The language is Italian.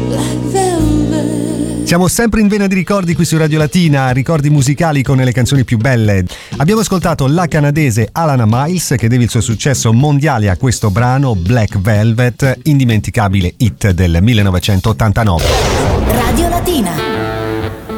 Siamo sempre in vena di ricordi qui su Radio Latina, ricordi musicali con le canzoni più belle. Abbiamo ascoltato la canadese Alana Miles che deve il suo successo mondiale a questo brano Black Velvet, indimenticabile hit del 1989. Radio Latina.